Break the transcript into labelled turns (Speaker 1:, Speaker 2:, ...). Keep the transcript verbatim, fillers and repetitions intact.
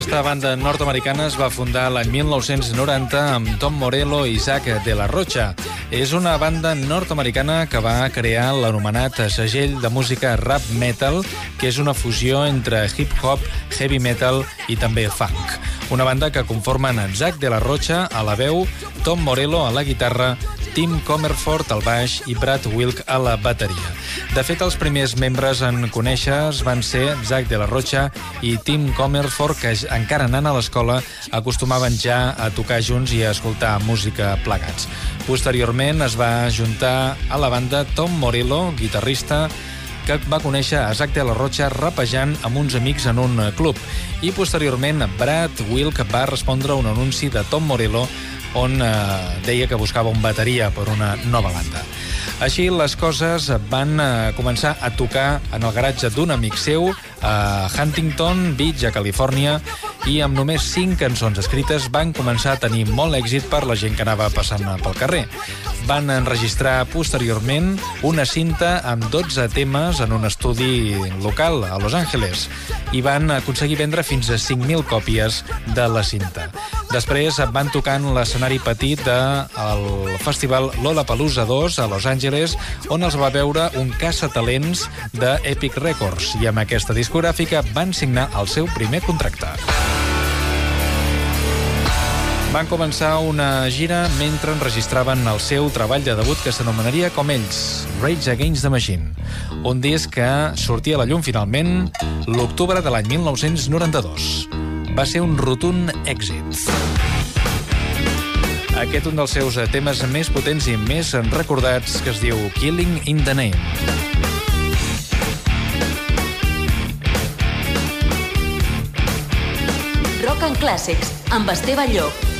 Speaker 1: Aquesta banda nord-americana es va fundar l'any mil nou-cents noranta amb Tom Morello i Zack de la Rocha. És una banda nord-americana que va crear l'anomenat segell de música rap metal, que és una fusió entre hip-hop, heavy metal i també funk. Una banda que conformen Zack de la Rocha a la veu, Tom Morello a la guitarra, Tim Comerford al baix i Brad Wilk a la bateria. De fet, els primers membres en conèixer van ser Zack de la Rocha i Tim Comerford, que encara anant a l'escola acostumaven ja a tocar junts i a escoltar música plegats. Posteriorment es va juntar a la banda Tom Morello, guitarrista, que va conèixer a Zack de la Rocha rapejant amb uns amics en un club. I posteriorment Brad Wilk va respondre a un anunci de Tom Morello on eh, deia que buscava un bateria per una nova banda. Així les coses van eh, començar a tocar en el garatge d'un amic seu a Huntington Beach, a Califòrnia, i amb només cinc cançons escrites van començar a tenir molt èxit per la gent que anava passant pel carrer. Van enregistrar posteriorment una cinta amb dotze temes en un estudi local a Los Angeles i van aconseguir vendre fins a cinc mil còpies de la cinta. Després van tocar en l'escenari petit del festival Lollapalooza dos a Los Angeles, on els va veure un caçatalents de Epic Records, i amb aquesta discogràfica van signar el seu primer contracte. Van començar una gira mentre enregistraven el seu treball de debut que s'anomenaria com ells, Rage Against the Machine, un disc que sortia a la llum finalment l'octubre de l'any mil nou-cents noranta-dos. Va ser un rotund èxit. Aquest un dels seus temes més potents i més recordats, que es diu Killing in the Name.
Speaker 2: Rock and Classics, amb Esteve Llop.